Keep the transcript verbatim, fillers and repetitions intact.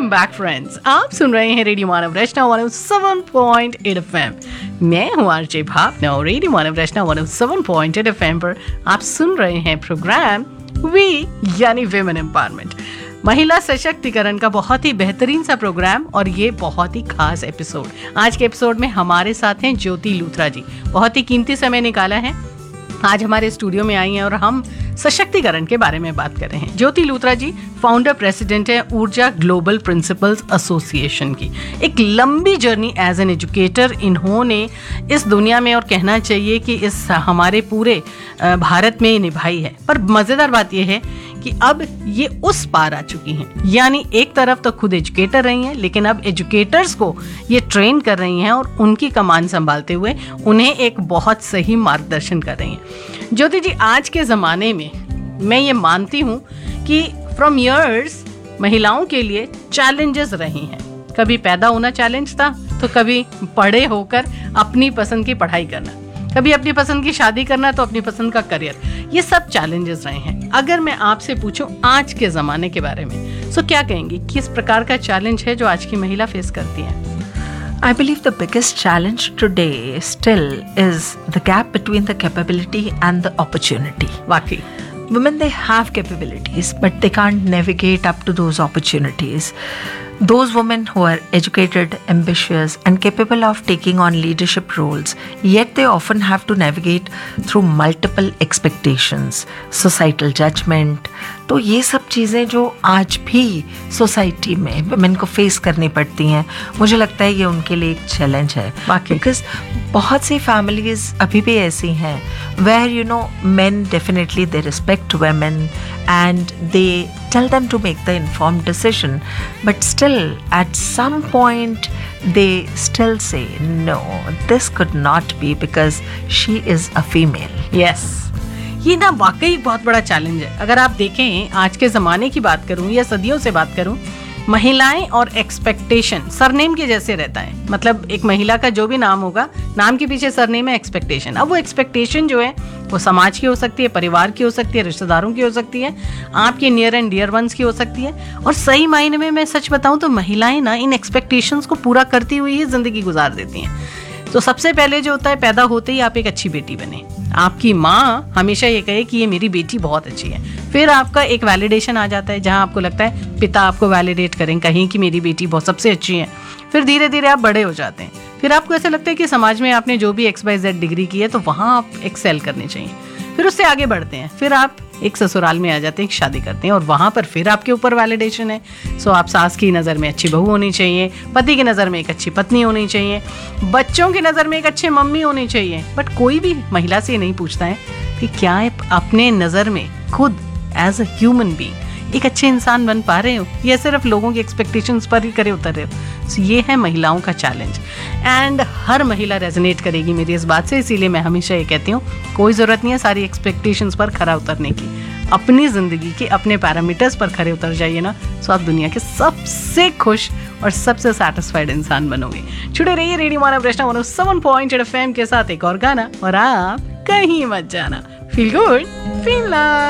Welcome back friends. आप सुन रहे हैं रेडियो मानव रचना one O seven point eight F M. मैं हूँ आरजे भावना और रेडियो मानव रचना one O seven point eight F M पर आप सुन रहे हैं प्रोग्राम वी यानी विमेन एम्पावरमेंट, महिला सशक्तिकरण का बहुत ही बेहतरीन सा प्रोग्राम और ये बहुत ही खास एपिसोड। आज के एपिसोड में हमारे साथ हैं ज्योति लूथरा जी। बहुत ही कीमती समय निकाला है, आज हमारे स्टूडियो में आई हैं और हम सशक्तिकरण के बारे में बात कर रहे हैं। ज्योति लूथरा जी फाउंडर प्रेसिडेंट है ऊर्जा ग्लोबल प्रिंसिपल्स एसोसिएशन की। एक लंबी जर्नी एज एन एजुकेटर इन्होंने इस दुनिया में और कहना चाहिए कि इस हमारे पूरे भारत में निभाई है। पर मज़ेदार बात यह है कि अब ये उस पार आ चुकी हैं, यानी एक तरफ तो खुद एजुकेटर रही हैं लेकिन अब एजुकेटर्स को ये ट्रेन कर रही हैं और उनकी कमान संभालते हुए उन्हें एक बहुत सही मार्गदर्शन कर रही हैं। ज्योति जी, आज के ज़माने में मैं ये मानती हूँ कि फ्रॉम ईयर्स महिलाओं के लिए चैलेंजेस रही हैं। कभी पैदा होना चैलेंज था तो कभी पढ़े होकर अपनी पसंद की पढ़ाई करना, कभी अपनी पसंद की शादी करना तो अपनी पसंद का करियर, ये सब चैलेंजेस रहे हैं। अगर मैं आपसे पूछूं आज के ज़माने के बारे में, सो क्या कहेंगी किस प्रकार का चैलेंज है जो आज की महिला फेस करती है? I believe the biggest challenge today still is the gap between the capability and the opportunity. वाकई Women, they have capabilities, but they can't navigate up to those opportunities. Those women who are educated, ambitious, and capable of taking on leadership roles, yet they often have to navigate through multiple expectations, societal judgment. तो ये सब चीज़ें जो आज भी society में women को face करनी पड़ती हैं, मुझे लगता है ये उनके लिए एक चैलेंज है। बिकॉज बहुत सी फैमिलीज अभी भी ऐसी हैं where you know main definitely they respect women and they tell them to make the informed decision, but still at some point they still say no, this could not be because she is a female. Yes, ये ना वाकई बहुत बड़ा challenge है। अगर आप देखें आज के ज़माने की बात करूं या सदियों से बात करूं, महिलाएं और एक्सपेक्टेशन सरनेम के जैसे रहता है। मतलब एक महिला का जो भी नाम होगा, नाम के पीछे सरनेम है एक्सपेक्टेशन। अब वो एक्सपेक्टेशन जो है वो समाज की हो सकती है, परिवार की हो सकती है, रिश्तेदारों की हो सकती है, आपके नियर एंड डियर वंस की हो सकती है। और सही मायने में मैं सच बताऊं तो महिलाएं ना इन एक्सपेक्टेशंस को पूरा करती हुई ही जिंदगी गुजार देती हैं। तो सबसे पहले जो होता है, पैदा होते ही आप एक अच्छी बेटी बने, आपकी माँ हमेशा ये कहे कि ये मेरी बेटी बहुत अच्छी है। फिर आपका एक वैलिडेशन आ जाता है जहाँ आपको लगता है पिता आपको वैलिडेट करें, कहीं कि मेरी बेटी बहुत सबसे अच्छी है। फिर धीरे धीरे आप बड़े हो जाते हैं, फिर आपको ऐसा लगता है कि समाज में आपने जो भी एक्स वाई जेड डिग्री की है तो वहाँ आप एक्सेल करने चाहिए। फिर उससे आगे बढ़ते हैं, फिर आप एक ससुराल में आ जाते हैं, एक शादी करते हैं और वहाँ पर फिर आपके ऊपर वैलिडेशन है। सो आप सास की नज़र में अच्छी बहू होनी चाहिए, पति की नज़र में एक अच्छी पत्नी होनी चाहिए, बच्चों की नज़र में एक अच्छी मम्मी होनी चाहिए। बट कोई भी महिला से नहीं पूछता है कि क्या आप अपने नज़र में खुद एज अ ह्यूमन बीइंग एक अच्छे इंसान बन पा रहे हो या सिर्फ लोगों की एक्सपेक्टेशंस पर ही करे उतर रहे हो। so, ये है महिलाओं का चैलेंज एंड हर महिला रेजोनेट करेगी मेरी इस बात से। इसीलिए मैं हमेशा ये कहती हूँ, कोई ज़रूरत नहीं है सारी एक्सपेक्टेशंस पर खरा उतरने की। अपनी ज़िंदगी के अपने पैरामीटर्स पर खरे उतर जाइए ना, तो आप दुनिया के सबसे खुश और सबसे सेटिस्फाइड इंसान बनोगे। जुड़े रहिए रेडियो मानव रचना one O seven point eight F M के साथ एक और गाना, और आप कहीं मत जाना। Feel good, feel love.